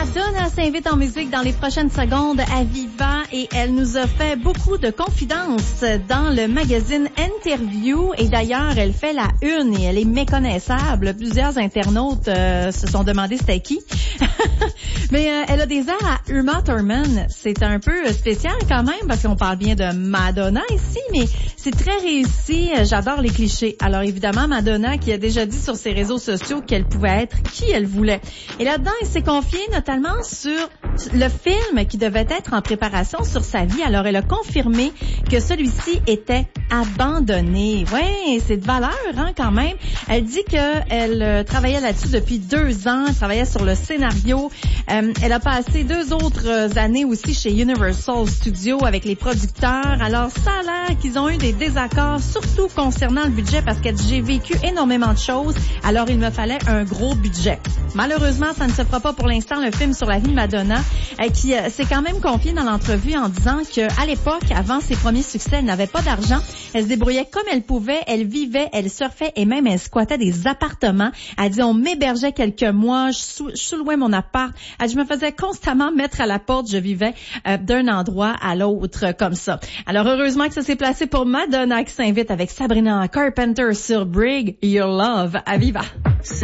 Madonna s'invite en musique dans les prochaines secondes à Viva et elle nous a fait beaucoup de confidences dans le magazine Interview et d'ailleurs elle fait la une et elle est méconnaissable. Plusieurs internautes se sont demandé c'était qui. Mais elle a des airs à Uma Thurman. C'est un peu spécial quand même parce qu'on parle bien de Madonna ici, mais c'est très réussi. J'adore les clichés. Alors évidemment, Madonna qui a déjà dit sur ses réseaux sociaux qu'elle pouvait être qui elle voulait. Et là-dedans, elle s'est confiée notamment sur le film qui devait être en préparation sur sa vie. Alors elle a confirmé que celui-ci était abandonné. Ouais, c'est de valeur hein, quand même. Elle dit qu'elle travaillait là-dessus depuis 2 ans. Elle travaillait sur le scénario. Elle a passé 2 autres années aussi chez Universal Studios avec les producteurs. Alors, ça a l'air qu'ils ont eu des désaccords, surtout concernant le budget, parce qu'elle dit, j'ai vécu énormément de choses, alors il me fallait un gros budget. Malheureusement, ça ne se fera pas pour l'instant, le film sur la vie de Madonna, qui s'est quand même confiée dans l'entrevue en disant qu'à l'époque, avant ses premiers succès, elle n'avait pas d'argent. Elle se débrouillait comme elle pouvait, elle vivait, elle surfait et même elle squattait des appartements. Elle dit, on m'hébergeait quelques mois, je sous-louais mon appart. Elle dit, je me faisais constamment mettre à la porte, je vivais d'un endroit à l'autre comme ça. Alors heureusement que ça s'est placé pour Madonna qui s'invite avec Sabrina Carpenter sur Bring Your Love à Viva.